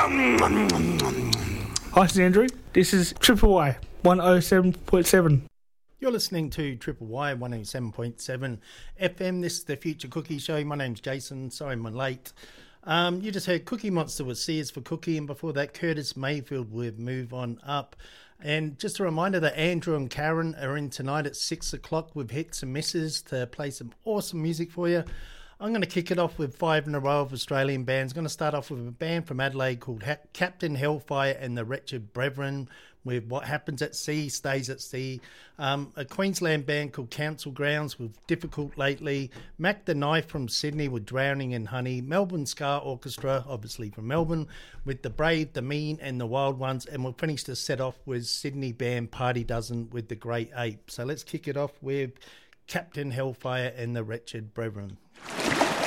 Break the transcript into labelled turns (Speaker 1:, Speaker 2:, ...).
Speaker 1: Hi, it's Andrew. This is Triple Y 107.7.
Speaker 2: You're listening to Triple Y 107.7 FM. This is the Future Cookie Show. My name's Jason. Sorry I'm late. You just heard Cookie Monster with Sears for Cookie, and before that, Curtis Mayfield with Move On Up. And just a reminder that Andrew and Karen are in tonight at 6 o'clock with Hits and Misses to play some awesome music for you. I'm going to kick it off with 5 in a row of Australian bands. I'm going to start off with a band from Adelaide called Captain Hellfire and the Wretched Brethren with What Happens at Sea Stays at Sea. A Queensland band called Council Grounds with Difficult Lately. Mac the Knife from Sydney with Drowning in Honey. Melbourne Ska Orchestra, obviously from Melbourne, with The Brave, The Mean and The Wild Ones. And we'll finish the set off with Sydney band Party Dozen with The Great Ape. So let's kick it off with Captain Hellfire and the Wretched Brethren.